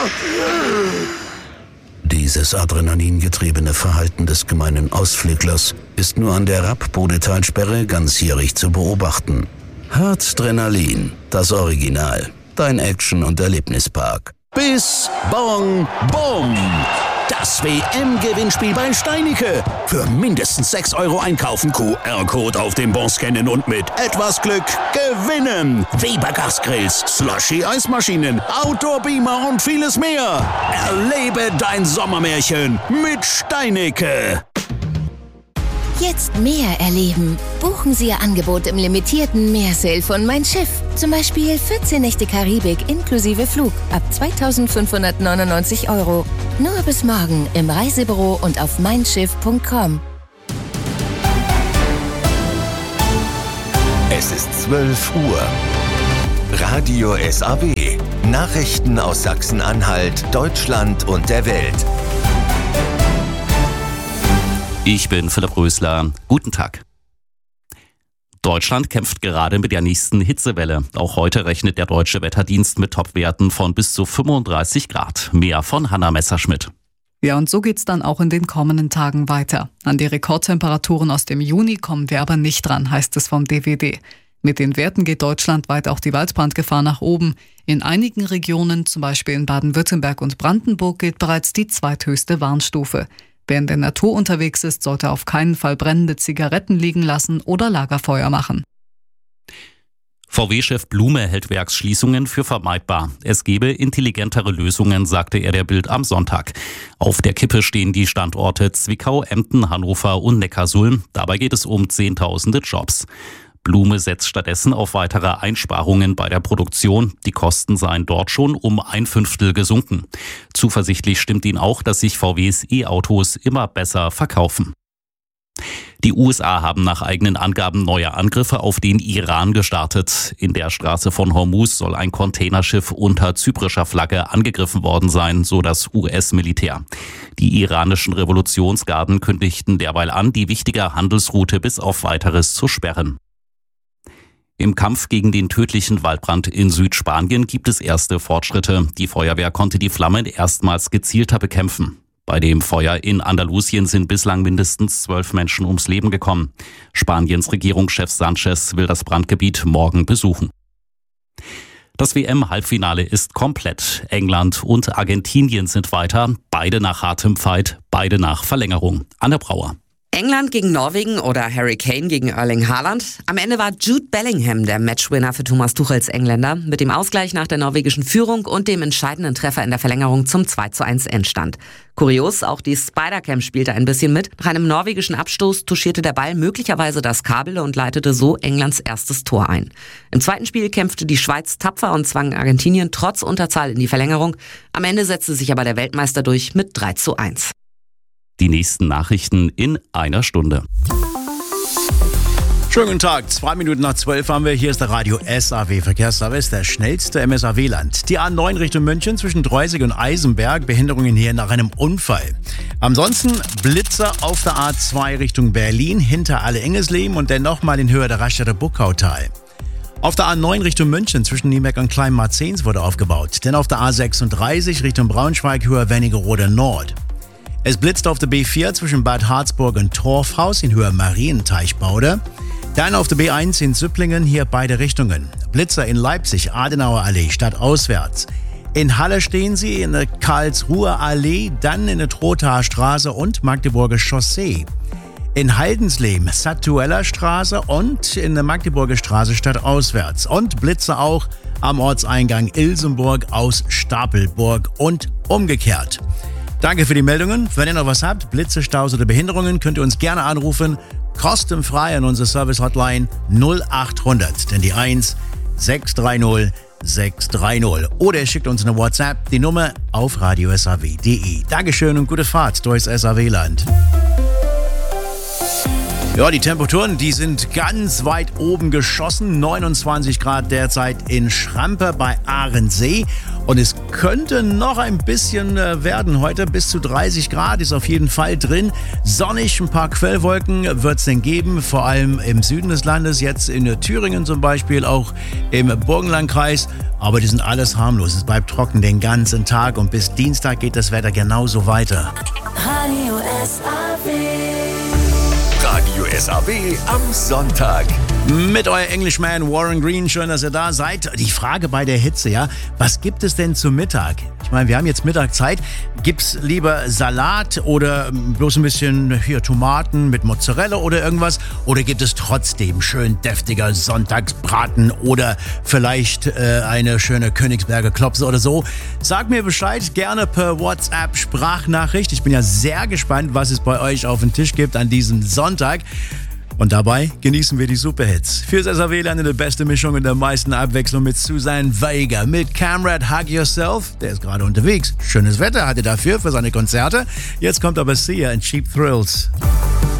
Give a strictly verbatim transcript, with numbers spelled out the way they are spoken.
Dieses adrenalingetriebene Verhalten des gemeinen Ausflüglers ist nur an der Rapp-Bodetalsperre ganzjährig zu beobachten. Harzdrenalin, das Original. Dein Action- und Erlebnispark. Bis Bong Bom! Das W M-Gewinnspiel bei Steinicke. Für mindestens sechs Euro einkaufen, Q R-Code auf dem Bon scannen und mit etwas Glück gewinnen. Weber Gasgrills, Slushy-Eismaschinen, Outdoor-Beamer und vieles mehr. Erlebe dein Sommermärchen mit Steinicke. Jetzt mehr erleben. Buchen Sie Ihr Angebot im limitierten Meersale von Mein Schiff. Zum Beispiel vierzehn Nächte Karibik inklusive Flug ab zweitausendfünfhundertneunundneunzig Euro. Nur bis morgen im Reisebüro und auf mein schiff punkt com. Es ist zwölf Uhr. Radio S A W. Nachrichten aus Sachsen-Anhalt, Deutschland und der Welt. Ich bin Philipp Rösler. Guten Tag. Deutschland kämpft gerade mit der nächsten Hitzewelle. Auch heute rechnet der Deutsche Wetterdienst mit Topwerten von bis zu fünfunddreißig Grad. Mehr von Hanna Messerschmidt. Ja, und so geht's dann auch in den kommenden Tagen weiter. An die Rekordtemperaturen aus dem Juni kommen wir aber nicht dran, heißt es vom D W D. Mit den Werten geht deutschlandweit auch die Waldbrandgefahr nach oben. In einigen Regionen, zum Beispiel in Baden-Württemberg und Brandenburg, gilt bereits die zweithöchste Warnstufe. Wer in der Natur unterwegs ist, sollte auf keinen Fall brennende Zigaretten liegen lassen oder Lagerfeuer machen. V W-Chef Blume hält Werksschließungen für vermeidbar. Es gebe intelligentere Lösungen, sagte er der Bild am Sonntag. Auf der Kippe stehen die Standorte Zwickau, Emden, Hannover und Neckarsulm. Dabei geht es um Zehntausende Jobs. Blume setzt stattdessen auf weitere Einsparungen bei der Produktion. Die Kosten seien dort schon um ein Fünftel gesunken. Zuversichtlich stimmt ihn auch, dass sich V Ws E-Autos immer besser verkaufen. Die U S A haben nach eigenen Angaben neue Angriffe auf den Iran gestartet. In der Straße von Hormuz soll ein Containerschiff unter zyprischer Flagge angegriffen worden sein, so das U S-Militär. Die iranischen Revolutionsgarden kündigten derweil an, die wichtige Handelsroute bis auf Weiteres zu sperren. Im Kampf gegen den tödlichen Waldbrand in Südspanien gibt es erste Fortschritte. Die Feuerwehr konnte die Flammen erstmals gezielter bekämpfen. Bei dem Feuer in Andalusien sind bislang mindestens zwölf Menschen ums Leben gekommen. Spaniens Regierungschef Sanchez will das Brandgebiet morgen besuchen. Das W M-Halbfinale ist komplett. England und Argentinien sind weiter. Beide nach hartem Fight, beide nach Verlängerung. Anne Brauer. England gegen Norwegen oder Harry Kane gegen Erling Haaland. Am Ende war Jude Bellingham der Matchwinner für Thomas Tuchels Engländer mit dem Ausgleich nach der norwegischen Führung und dem entscheidenden Treffer in der Verlängerung zum zwei zu eins Endstand. Kurios, auch die Spider-Cam spielte ein bisschen mit. Nach einem norwegischen Abstoß touchierte der Ball möglicherweise das Kabel und leitete so Englands erstes Tor ein. Im zweiten Spiel kämpfte die Schweiz tapfer und zwang Argentinien trotz Unterzahl in die Verlängerung. Am Ende setzte sich aber der Weltmeister durch mit drei zu eins. Die nächsten Nachrichten in einer Stunde. Schönen guten Tag, zwei Minuten nach zwölf haben wir. Hier ist der Radio S A W Verkehrsservice, der schnellste M S A W-Land. Die A neun Richtung München zwischen Dreusig und Eisenberg, Behinderungen hier nach einem Unfall. Ansonsten Blitzer auf der A zwei Richtung Berlin, hinter Alle-Engesleben und dann nochmal in Höhe der Raststätte Buckautal. Auf der A neun Richtung München zwischen Nieberg und Kleinmarzens wurde aufgebaut. Denn auf der A sechsunddreißig Richtung Braunschweig, Höhe Wernigerode Nord. Es blitzt auf der B vier zwischen Bad Harzburg und Torfhaus in Höhe Marienteichbaude. Dann auf der B eins in Süpplingen, hier beide Richtungen. Blitzer in Leipzig, Adenauer Allee, stadtauswärts. In Halle stehen sie in der Karlsruher Allee, dann in der Trothaer Straße und Magdeburger Chaussee. In Haldensleben, Satueller Straße und in der Magdeburger Straße stadtauswärts. Und Blitzer auch am Ortseingang Ilsenburg aus Stapelburg und umgekehrt. Danke für die Meldungen. Wenn ihr noch was habt, Blitze, Staus oder Behinderungen, könnt ihr uns gerne anrufen. Kostenfrei an unsere Service-Hotline null acht hundert, denn die eins sechs drei null sechs drei null. Oder ihr schickt uns eine WhatsApp, die Nummer auf radio s a w punkt d e. Dankeschön und gute Fahrt durchs S A W-Land. Ja, die Temperaturen, die sind ganz weit oben geschossen. neunundzwanzig Grad derzeit in Schrampe bei Ahrensee. Und es könnte noch ein bisschen werden heute. Bis zu dreißig Grad ist auf jeden Fall drin. Sonnig, ein paar Quellwolken wird es denn geben. Vor allem im Süden des Landes, jetzt in Thüringen zum Beispiel, auch im Burgenlandkreis. Aber die sind alles harmlos. Es bleibt trocken den ganzen Tag und bis Dienstag geht das Wetter genauso weiter. Radio S A W. Radio S A W am Sonntag. Mit euer Englishman Warren Green, schön, dass ihr da seid. Die Frage bei der Hitze, ja, was gibt es denn zum Mittag? Ich meine, wir haben jetzt Mittagszeit. Gibt's lieber Salat oder bloß ein bisschen hier Tomaten mit Mozzarella oder irgendwas? Oder gibt es trotzdem schön deftiger Sonntagsbraten oder vielleicht äh, eine schöne Königsberger Klopse oder so? Sag mir Bescheid, gerne per WhatsApp-Sprachnachricht. Ich bin ja sehr gespannt, was es bei euch auf dem Tisch gibt an diesem Sonntag. Und dabei genießen wir die Superhits. Fürs S A W-Land eine beste Mischung und der meisten Abwechslung mit Susan Vega, mit Camrad Hug Yourself. Der ist gerade unterwegs. Schönes Wetter hat er dafür für seine Konzerte. Jetzt kommt aber Sia in Cheap Thrills.